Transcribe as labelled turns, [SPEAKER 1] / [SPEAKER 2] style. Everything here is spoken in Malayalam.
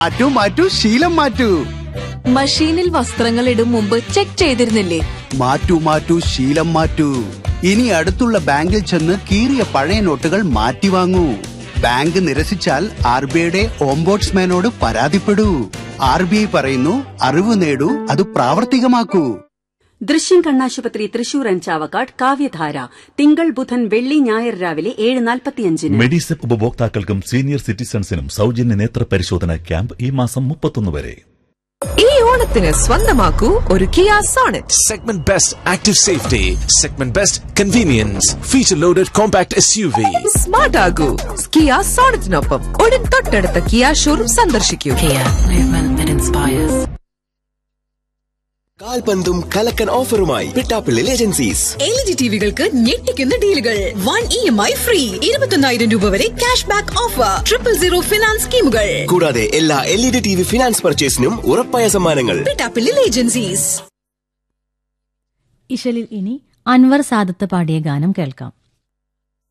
[SPEAKER 1] മാറ്റൂ മാറ്റൂ ശീലം മാറ്റൂ.
[SPEAKER 2] മഷീനിൽ വസ്ത്രങ്ങൾ ഇടും മുമ്പ് ചെക്ക് ചെയ്തിരുന്നില്ലേ?
[SPEAKER 1] മാറ്റൂ മാറ്റൂ ശീലം മാറ്റൂ. ഇനി അടുത്തുള്ള ബാങ്കിൽ ചെന്ന് കീറിയ പഴയ നോട്ടുകൾ മാറ്റി വാങ്ങൂ. ബാങ്ക് നിരസിച്ചാൽ RBIയുടെ ഓംബോഡ്സ്മാനോട് പരാതിപ്പെടൂ. RBI പറയുന്നു, അറിവ് നേടൂ, അത് പ്രാവർത്തികമാക്കൂ.
[SPEAKER 3] ദൃശ്യം കണ്ണാശുപത്രി തൃശൂർ ആൻഡ് ചാവക്കാട് കാവ്യധാര തിങ്കൾ ബുധൻ വെള്ളി ഞായർ രാവിലെ 7:45.
[SPEAKER 4] മെഡിസെപ്പ് ഉപഭോക്താക്കൾക്കും സീനിയർ സിറ്റിസൺസിനും സൗജന്യ നേത്ര പരിശോധന ക്യാമ്പ് ഈ മാസം 31 വരെ.
[SPEAKER 5] ഈ ഓണത്തിന് സ്വന്തമാക്കൂ ഒരു Kia Sonet.
[SPEAKER 6] Segment Best Active Safety, Segment Best Convenience, Feature Loaded Compact SUV.
[SPEAKER 5] Smart ആകൂ Kia സോണറ്റിനൊപ്പം ഉടൻ തൊട്ടടുത്ത കിയ ഷോറൂം സന്ദർശിക്കൂ.
[SPEAKER 7] കാൽപന്തും കലക്കൻ ഓഫറുമായി പിട്ടാപ്പിള്ളി ഏജൻസീസ്.
[SPEAKER 8] LED ടിവികൾക്ക് ഞെട്ടിക്കുന്ന ഡീലുകൾ. 1 EMI ഫ്രീ, 21,000 രൂപ വരെ ക്യാഷ് ബാക്ക് ഓഫർ, 000 ഫിനാൻസ് സ്കീമുകൾ.
[SPEAKER 7] കൂടാതെ എല്ലാ LED TV ഫിനാൻസ് പർച്ചേസിനും ഉറപ്പായ സമ്മാനങ്ങൾ.
[SPEAKER 8] പിട്ടാപ്പിള്ളി ഏജൻസീസ്.
[SPEAKER 9] ഇശലിൽ ഇനി അൻവർ സാദത്ത് പാടിയ ഗാനം കേൾക്കാം.